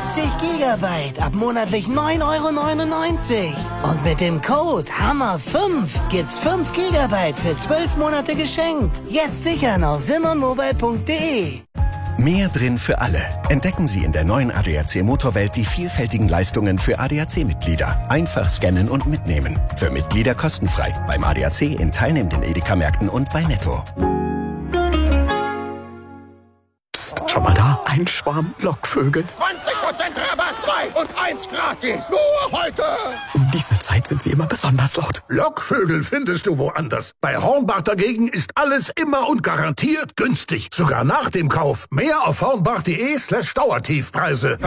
70 Gigabyte ab monatlich 9,99 €. Und mit dem Code HAMMER5 gibt's 5 Gigabyte für 12 Monate geschenkt. Jetzt sichern auf simmonmobile.de. Mehr drin für alle. Entdecken Sie in der neuen ADAC Motorwelt die vielfältigen Leistungen für ADAC-Mitglieder. Einfach scannen und mitnehmen. Für Mitglieder kostenfrei. Beim ADAC in teilnehmenden Edeka-Märkten und bei Netto. Psst, schau mal da. Ein Schwarm Lockvögel. 20% Rabatt, 2 und 1 gratis. Nur heute. Um diese Zeit sind sie immer besonders laut. Lockvögel findest du woanders. Bei Hornbach dagegen ist alles immer und garantiert günstig. Sogar nach dem Kauf. Mehr auf hornbach.de/Dauertiefpreise.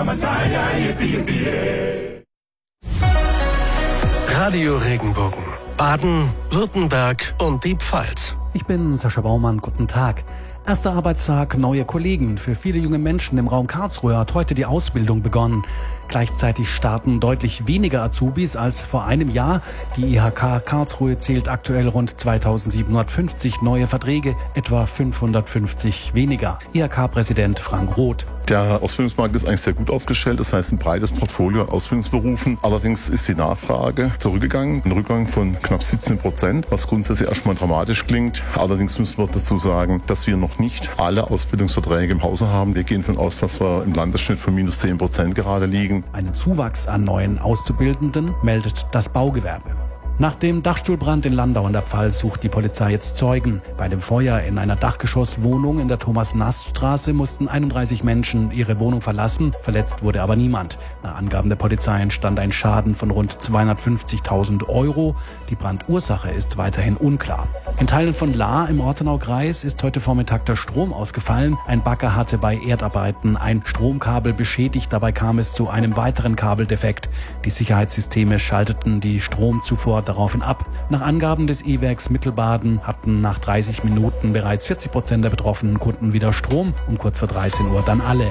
Radio Regenbogen. Baden, Württemberg und die Pfalz. Ich bin Sascha Baumann, guten Tag. Erster Arbeitstag, neue Kollegen. Für viele junge Menschen im Raum Karlsruhe hat heute die Ausbildung begonnen. Gleichzeitig starten deutlich weniger Azubis als vor einem Jahr. Die IHK Karlsruhe zählt aktuell rund 2750 neue Verträge, etwa 550 weniger. IHK-Präsident Frank Roth. Der Ausbildungsmarkt ist eigentlich sehr gut aufgestellt, das heißt ein breites Portfolio an Ausbildungsberufen. Allerdings ist die Nachfrage zurückgegangen, ein Rückgang von knapp 17%, was grundsätzlich erstmal dramatisch klingt. Allerdings müssen wir dazu sagen, dass wir noch nicht alle Ausbildungsverträge im Hause haben. Wir gehen davon aus, dass wir im Landesschnitt von minus 10% gerade liegen. Einen Zuwachs an neuen Auszubildenden meldet das Baugewerbe. Nach dem Dachstuhlbrand in Landau in der Pfalz sucht die Polizei jetzt Zeugen. Bei dem Feuer in einer Dachgeschosswohnung in der Thomas-Nass-Straße mussten 31 Menschen ihre Wohnung verlassen. Verletzt wurde aber niemand. Nach Angaben der Polizei entstand ein Schaden von rund 250.000 €. Die Brandursache ist weiterhin unklar. In Teilen von Lahr im Ortenaukreis ist heute Vormittag der Strom ausgefallen. Ein Bagger hatte bei Erdarbeiten ein Stromkabel beschädigt. Dabei kam es zu einem weiteren Kabeldefekt. Die Sicherheitssysteme schalteten die Stromzufuhr daraufhin ab. Nach Angaben des E-Werks Mittelbaden hatten nach 30 Minuten bereits 40% der betroffenen Kunden wieder Strom. Um kurz vor 13 Uhr dann alle.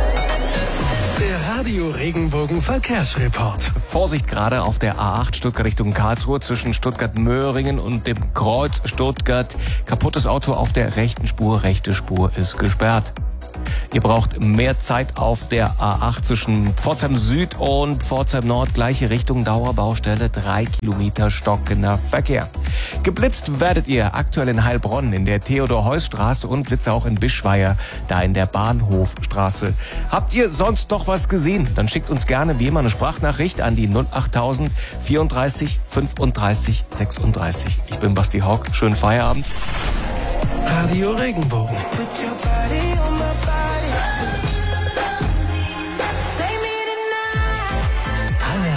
Der Radio Regenbogen Verkehrsreport. Vorsicht gerade auf der A8 Stuttgart Richtung Karlsruhe zwischen Stuttgart-Möhringen und dem Kreuz Stuttgart. Kaputtes Auto auf der rechten Spur. Rechte Spur ist gesperrt. Ihr braucht mehr Zeit auf der A8 zwischen Pforzheim Süd und Pforzheim Nord. Gleiche Richtung, Dauerbaustelle, 3 Kilometer stockender Verkehr. Geblitzt werdet ihr aktuell in Heilbronn in der Theodor-Heuss-Straße und Blitze auch in Bischweier, da in der Bahnhofstraße. Habt ihr sonst noch was gesehen? Dann schickt uns gerne wie immer eine Sprachnachricht an die 08000 34 35 36. Ich bin Basti Hauck. Schönen Feierabend. Radio Regenbogen. Put your body on my body.